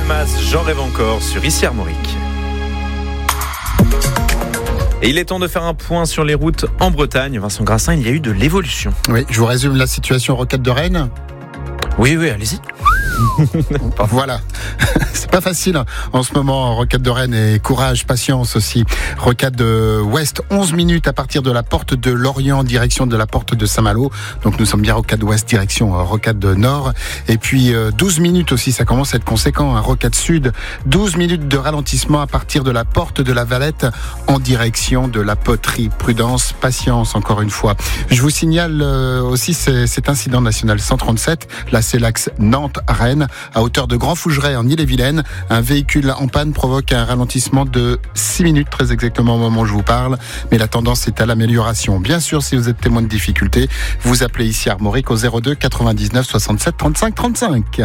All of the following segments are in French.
Dalmas, J'en rêve encore sur Ici Armorique. Et il est temps de faire un point sur les routes en Bretagne. Vincent Grassin, il y a eu de l'évolution. Oui, je vous résume la situation rocade de Rennes. Oui, allez-y. Voilà, c'est pas facile en ce moment, rocade de Rennes, et courage, patience aussi. Rocade ouest, 11 minutes à partir de la porte de Lorient, direction de la porte de Saint-Malo. Donc nous sommes bien rocade ouest, direction rocade nord. Et puis 12 minutes aussi, ça commence à être conséquent, rocade sud, 12 minutes de ralentissement à partir de la porte de la Valette en direction de la Poterie. Prudence, patience encore une fois. Je vous signale aussi cet incident national 137, là c'est l'axe Nantes-Rennes, à hauteur de Grand Fougeray en Ille-et-Vilaine. Un véhicule en panne provoque un ralentissement de 6 minutes, très exactement au moment où je vous parle. Mais la tendance est à l'amélioration. Bien sûr, si vous êtes témoin de difficultés, vous appelez Ici Armorique au 02 99 67 35 35.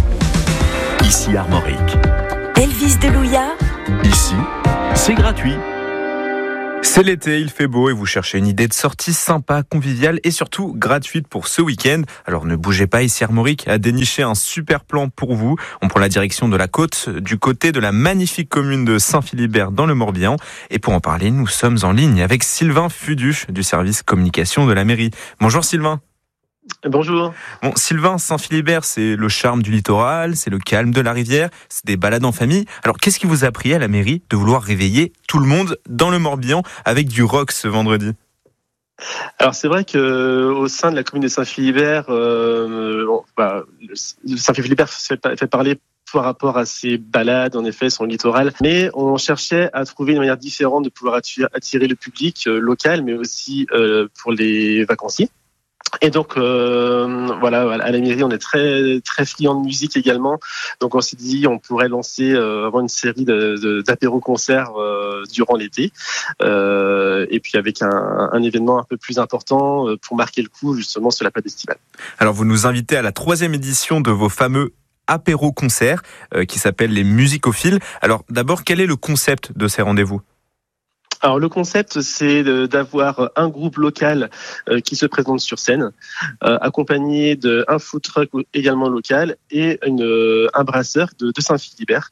Ici Armorique. Elvis Delouia. Ici, c'est gratuit. C'est l'été, il fait beau et vous cherchez une idée de sortie sympa, conviviale et surtout gratuite pour ce week-end. Alors ne bougez pas, Ici Armorique a déniché un super plan pour vous. On prend la direction de la côte, du côté de la magnifique commune de Saint-Philibert dans le Morbihan. Et pour en parler, nous sommes en ligne avec Sylvain Fuduche du service communication de la mairie. Bonjour Sylvain. Bonjour. Bon, Sylvain, Saint-Philibert, c'est le charme du littoral, c'est le calme de la rivière, c'est des balades en famille. Alors, qu'est-ce qui vous a pris à la mairie de vouloir réveiller tout le monde dans le Morbihan avec du rock ce vendredi ? Alors, c'est vrai que au sein de la commune de Saint-Philibert, Saint-Philibert fait parler par rapport à ses balades, en effet, son littoral. Mais on cherchait à trouver une manière différente de pouvoir attirer le public local, mais aussi pour les vacanciers. Et donc, à la mairie, on est très très friand de musique également. Donc, on s'est dit, on pourrait lancer avoir une série d'apéro-concerts durant l'été, et puis avec un événement un peu plus important pour marquer le coup justement sur la plage estivale. Alors, vous nous invitez à la 3e édition de vos fameux apéro-concerts qui s'appellent les musicophiles. Alors, d'abord, quel est le concept de ces rendez-vous ? Alors le concept, c'est d'avoir un groupe local qui se présente sur scène, accompagné d'un food truck également local et un brasseur de Saint-Philibert.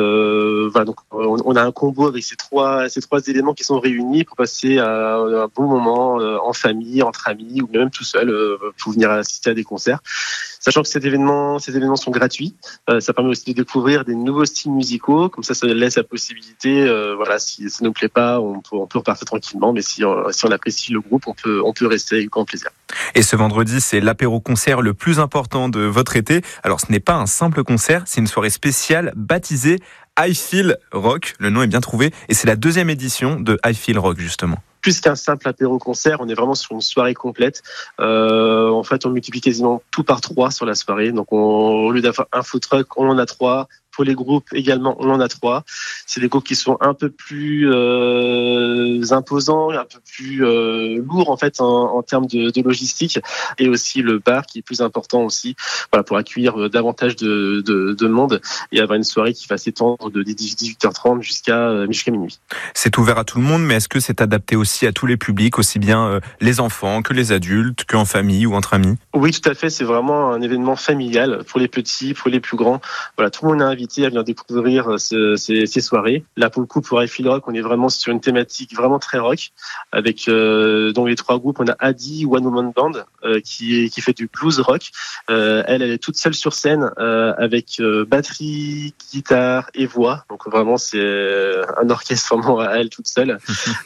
Donc on a un combo avec ces trois éléments qui sont réunis pour passer un bon moment en famille, entre amis ou même tout seul pour venir assister à des concerts. Sachant que ces événements sont gratuits, ça permet aussi de découvrir des nouveaux styles musicaux. Comme ça laisse la possibilité, si ça nous plaît pas, on peut repartir tranquillement. Mais si on apprécie le groupe, on peut rester avec grand plaisir. Et ce vendredi, c'est l'apéro-concert le plus important de votre été. Alors, ce n'est pas un simple concert, c'est une soirée spéciale baptisée I Feel Rock. Le nom est bien trouvé, et c'est la 2e édition de I Feel Rock justement. Plus qu'un simple apéro-concert, on est vraiment sur une soirée complète. En fait, on multiplie quasiment tout par 3 sur la soirée. Donc, au lieu d'avoir un food truck, on en a 3. Pour les groupes également, on en a 3. C'est des groupes qui sont un peu plus imposants, un peu plus lourds en fait en termes de logistique, et aussi le bar qui est plus important aussi, pour accueillir davantage de monde et avoir une soirée qui va s'étendre de 18h30 jusqu'à minuit. C'est ouvert à tout le monde, mais est-ce que c'est adapté aussi à tous les publics, aussi bien les enfants que les adultes, qu'en famille ou entre amis ? Oui, tout à fait. C'est vraiment un événement familial pour les petits, pour les plus grands. Tout le monde est invité à venir découvrir ces soirées. Là, pour le coup, pour I Feel Rock, on est vraiment sur une thématique vraiment très rock, avec dans les 3 groupes, on a Adi, One Woman Band, qui fait du blues rock. Elle est toute seule sur scène, avec batterie, guitare et voix. Donc vraiment, c'est un orchestre vraiment à elle toute seule.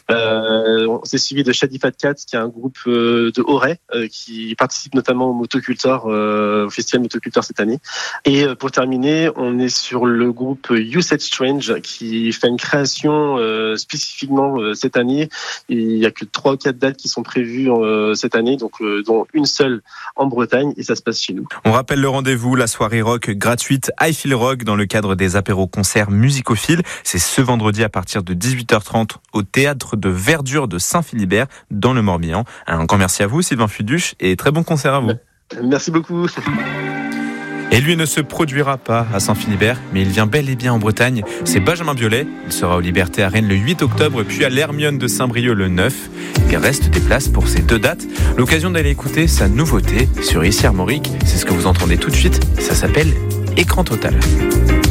On s'est suivi de Shady Fat Cat, qui est un groupe de Auray, qui participe notamment au Motocultor, au festival Motocultor cette année. Et pour terminer, on est sur le groupe You Said Strange, qui fait une création spécifiquement cette année. Et il n'y a que 3 ou 4 dates qui sont prévues cette année, donc dont une seule en Bretagne, et ça se passe chez nous. On rappelle le rendez-vous, la soirée rock gratuite I Feel Rock dans le cadre des apéro-concerts musicophiles. C'est ce vendredi à partir de 18h30 au théâtre de Verdure de Saint-Philibert dans le Morbihan. Un grand merci à vous Sylvain Fuduche et très bon concert à vous. Merci beaucoup. Et lui ne se produira pas à Saint-Philibert, mais il vient bel et bien en Bretagne. C'est Benjamin Biolay. Il sera aux Libertés à Rennes le 8 octobre, puis à l'Hermione de Saint-Brieuc le 9. Il reste des places pour ces 2 dates. L'occasion d'aller écouter sa nouveauté sur Ici Armorique. C'est ce que vous entendez tout de suite. Ça s'appelle Écran Total.